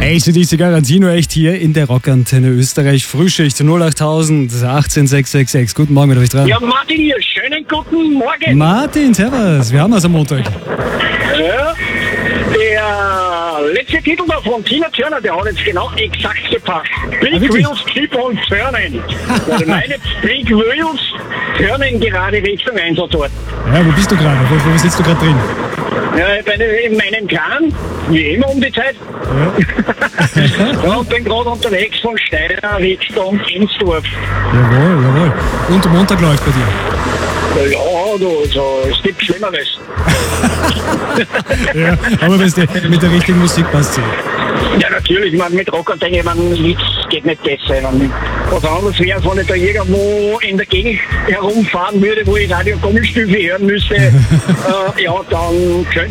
AC/DC Garantino echt hier in der Rockantenne Österreich. Frühschicht 08000 18666. Guten Morgen, mit euch dran. Ja, Martin hier, schönen guten Morgen. Martin, servus. Wir haben es am Montag. Ja, der letzte Titel da von Tina Turner, der hat jetzt genau exakt gepasst. Big wirklich? Wheels keep on turning. Weil meine Big Wheels turnen gerade Richtung Einsatzort. Ja, wo bist du gerade? Wo sitzt du gerade drin? Ja, in meinem Clan, wie immer um die Zeit. Ja, und bin gerade unterwegs von Steyr Richtung Ensdorf. Jawohl. Und Montag läuft bei dir? Ja, du, so, es gibt Schlimmeres. Ja, aber weißt du, mit der richtigen Musik passt es. Ja, natürlich, man, mit Rockantenne, nichts geht nicht besser. Was anderes wäre, wenn ich da irgendwo in der Gegend herumfahren würde, wo ich Radio Gummistiefel hören müsste, ja, dann könnte